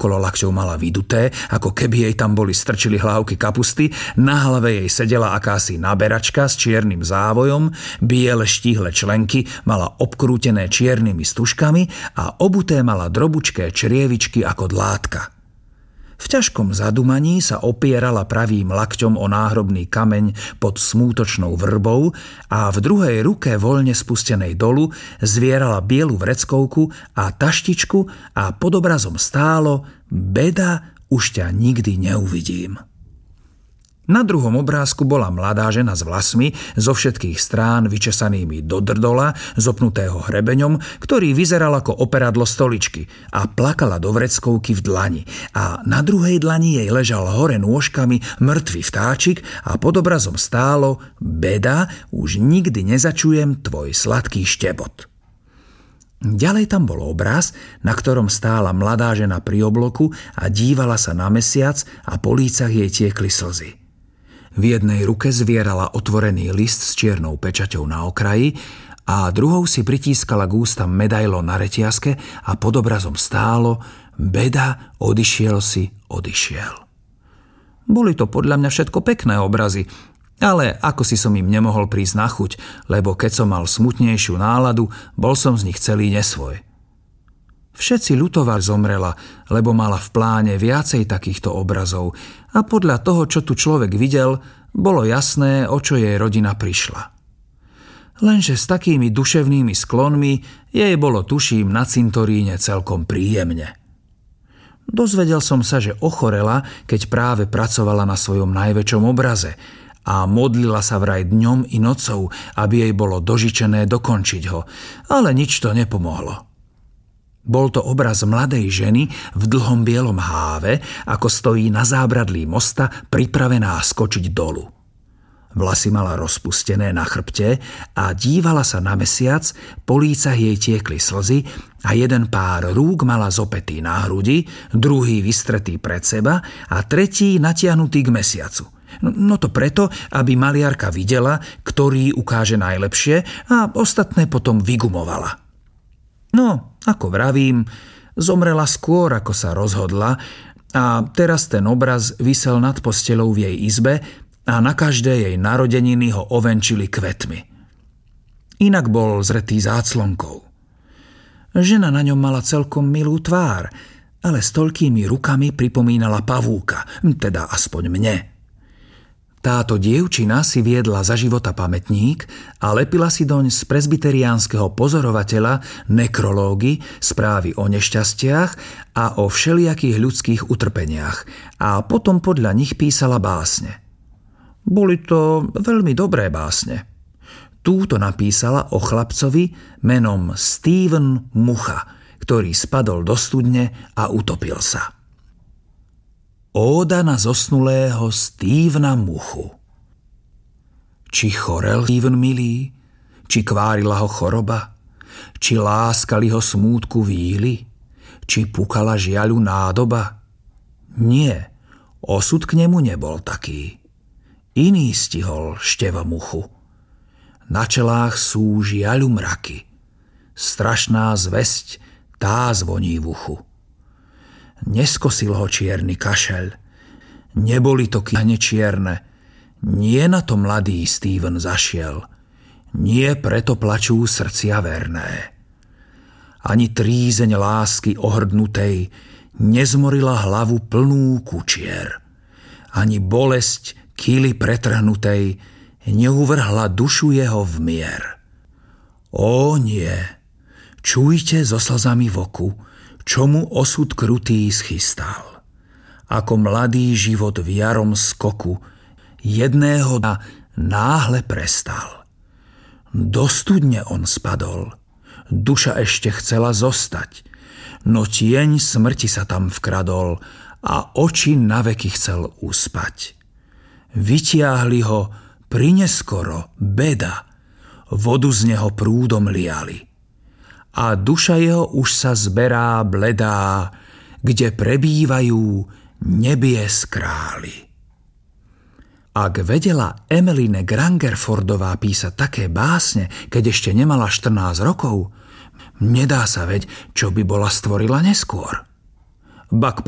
okolo lakťov mala vyduté, ako keby jej tam boli strčili hlávky kapusty, na hlave jej sedela akási naberačka s čiernym závojom, biele štíhle členky mala obkrútené čiernymi stužkami a obuté mala drobučké črievičky ako dlátka. V ťažkom zadumaní sa opierala pravým lakťom o náhrobný kameň pod smútočnou vrbou a v druhej ruke voľne spustenej dolu zvierala bielu vreckovku a taštičku a pod obrazom stálo: Beda, už ťa nikdy neuvidím. Na druhom obrázku bola mladá žena s vlasmi zo všetkých strán vyčesanými do drdola, zopnutého hrebeňom, ktorý vyzeral ako operadlo stoličky, a plakala do vreckovky v dlani. A na druhej dlani jej ležal hore nôžkami mŕtvý vtáčik a pod obrazom stálo: Beda, už nikdy nezačujem tvoj sladký štebot. Ďalej tam bol obraz, na ktorom stála mladá žena pri obloku a dívala sa na mesiac a po lícach jej tiekli slzy. V jednej ruke zvierala otvorený list s čiernou pečaťou na okraji a druhou si pritískala k ústam medailón na reťazke a pod obrazom stálo: Beda, odišiel si, odišiel. Boli to podľa mňa všetko pekné obrazy, ale ako si som im nemohol prísť na chuť, lebo keď som mal smutnejšiu náladu, bol som z nich celý nesvoj. Všetci ľutovali zomrela, lebo mala v pláne viacej takýchto obrazov a podľa toho, čo tu človek videl, bolo jasné, o čo jej rodina prišla. Lenže s takými duševnými sklonmi jej bolo, tuším, na cintoríne celkom príjemne. Dozvedel som sa, že ochorela, keď práve pracovala na svojom najväčšom obraze a modlila sa vraj dňom i nocou, aby jej bolo dožičené dokončiť ho, ale nič to nepomohlo. Bol to obraz mladej ženy v dlhom bielom háve, ako stojí na zábradlí mosta pripravená skočiť dolu. Vlasy mala rozpustené na chrbte a dívala sa na mesiac, po lícach jej tiekli slzy a jeden pár rúk mala zopätý na hrudi, druhý vystretý pred seba a tretí natiahnutý k mesiacu. No to preto, aby maliarka videla, ktorý ukáže najlepšie a ostatné potom vygumovala. No, ako vravím, zomrela skôr, ako sa rozhodla, a teraz ten obraz visel nad posteľou v jej izbe a na každé jej narodeniny ho ovenčili kvetmi. Inak bol zretý záclonkou. Žena na ňom mala celkom milú tvár, ale s toľkými rukami pripomínala pavúka, teda aspoň mne. Táto dievčina si viedla za života pamätník a lepila si doň z presbyteriánskeho pozorovateľa nekrológy, správy o nešťastiach a o všelijakých ľudských utrpeniach a potom podľa nich písala básne. Boli to veľmi dobré básne. Túto napísala o chlapcovi menom Steven Mucha, ktorý spadol do studne a utopil sa. Óda na zosnulého Stevena Muchu. Či chorel Steven milý, či kvárila ho choroba, či láskali ho smútku víly, či pukala žiaľu nádoba? Nie, osud k nemu nebol taký. Iný stihol Števa Muchu. Na čelách sú žiaľu mraky. Strašná zvesť, tá zvoní v uchu. Neskosil ho čierny kašeľ. Neboli to kyhne čierne. Nie na to mladý Steven zašiel. Nie preto plačú srdcia verné. Ani trízeň lásky ohrdnutej nezmorila hlavu plnú kučier. Ani bolesť kýly pretrhnutej neuvrhla dušu jeho v mier. Ó nie, čujte so slzami v oku, čomu osud krutý schystal. Ako mladý život v jarom skoku jedného dňa náhle prestal. Do studne on spadol, duša ešte chcela zostať, no tieň smrti sa tam vkradol a oči naveky chcel uspať. Vytiahli ho prineskoro, beda, vodu z neho prúdom liali. A duša jeho už sa zberá bledá, kde prebývajú nebies králi. Ak vedela Emmeline Grangerfordová písať také básne, keď ešte nemala 14 rokov, nedá sa veď, čo by bola stvorila neskôr. Bak